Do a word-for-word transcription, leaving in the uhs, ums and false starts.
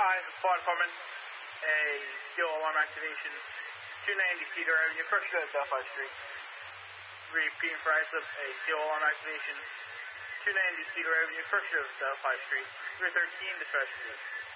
Hi, Fire Department. A steel alarm activation. two ninety Cedar Avenue, first go to South five Street. Repeating for I S U P, a steel alarm activation. two ninety Cedar Avenue, first go to South five Street. three thirteen, dispatch.